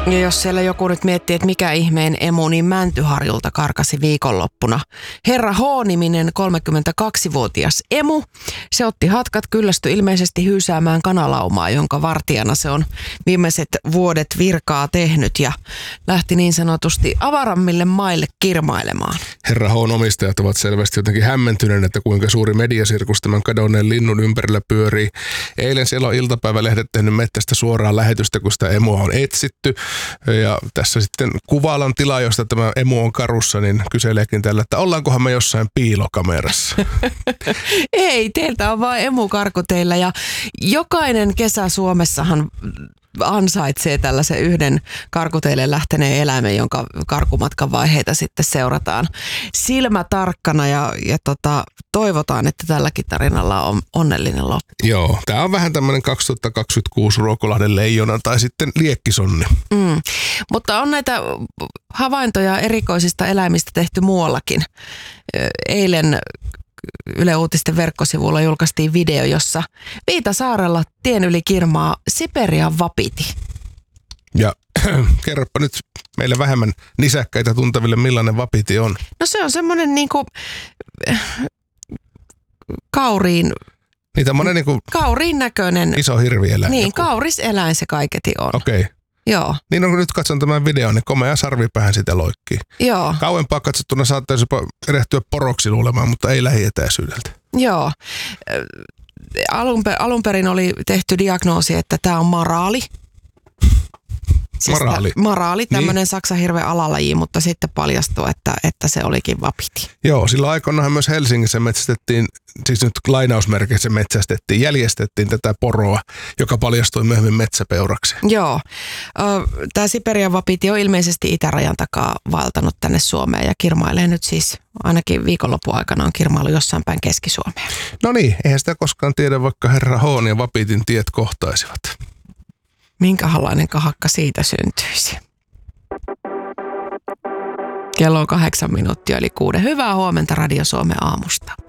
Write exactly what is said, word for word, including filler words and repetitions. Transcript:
Ja jos siellä joku nyt miettii, että mikä ihmeen emu, niin Mäntyharjulta karkasi viikonloppuna Herra H-niminen kolmekymmentäkaksivuotias emu. Se otti hatkat, kyllästyi ilmeisesti hyysäämään kanalaumaa, jonka vartijana se on viimeiset vuodet virkaa tehnyt ja lähti niin sanotusti avarammille maille kirmailemaan. Herra H:n omistajat ovat selvästi jotenkin hämmentyneet, että kuinka suuri mediasirkus tämän kadonneen linnun ympärillä pyörii. Eilen siellä on iltapäivälehdet tehnyt mettästä suoraan lähetystä, kun sitä emua on etsitty. Ja tässä sitten Kuvalan tila, josta tämä emu on karussa, niin kyseleekin tällä, että ollaankohan me jossain piilokamerassa. Ei, teiltä on vain emu karkuteillä ja jokainen kesä Suomessahan ansaitsee tällaisen yhden karkuteille lähteneen eläimen, jonka karkumatkan vaiheita sitten seurataan silmä tarkkana ja, ja tota, toivotaan, että tälläkin tarinalla on onnellinen loppu. Joo, tämä on vähän tämmöinen kaksituhattakaksikymmentäkuusi Ruokolahden leijona tai sitten liekkisonni. Mm. Mutta on näitä havaintoja erikoisista eläimistä tehty muuallakin. Eilen Yle Uutisten verkkosivulla julkaistiin video, jossa Viitasaarella tien yli kirmaa Siperian vapiti. Ja kerropa nyt meille vähemmän nisäkkäitä tuntaville, millainen vapiti on. No se on semmoinen niinku kauriin, niin tämmöinen niinku kauriin näköinen. Iso hirvieläin. Niin, joku. kauris eläin se kaiketi on. Okei. Okay. Joo. Niin on, kun nyt katson tämän videon, niin komea sarvipäähän sitä loikkii. Joo. Kauempaa katsottuna saattaisi jopa erehtyä poroksi luulemaan, mutta ei lähietäisyydeltä. Joo. Alun, alun perin oli tehty diagnoosi, että tämä on maraali. Siis maraali. Tä, maraali, tämmöinen niin. Saksahirven alalaji, mutta sitten paljastui, että, että se olikin vapiti. Joo, silloin aikoinaanhan myös Helsingissä metsästettiin, siis nyt lainausmerkeissä metsästettiin, jäljestettiin tätä poroa, joka paljastui myöhemmin metsäpeuraksi. Joo. Tämä Siperian vapiti on ilmeisesti itärajan takaa vaeltanut tänne Suomeen ja kirmailee nyt siis ainakin viikonlopun aikana on kirmailu jossain päin Keski-Suomeen. No niin, eihän sitä koskaan tiedä, vaikka Herra H:n ja vapitin tiet kohtaisivat. Minkälainen kahakka siitä syntyisi? Kello on kahdeksan minuuttia eli kuuden. Hyvää huomenta Radio Suomen aamusta.